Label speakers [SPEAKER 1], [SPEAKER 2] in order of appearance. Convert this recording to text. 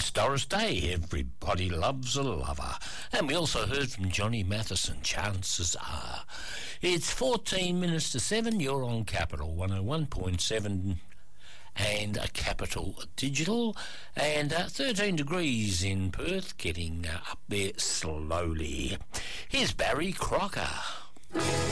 [SPEAKER 1] Nice Doris Day, everybody loves a lover. And we also heard from Johnny Matheson, Chances Are. It's 14 minutes to 7, you're on Capital 101.7 and a Capital Digital, and 13 degrees in Perth, getting up there slowly. Here's Barry Crocker.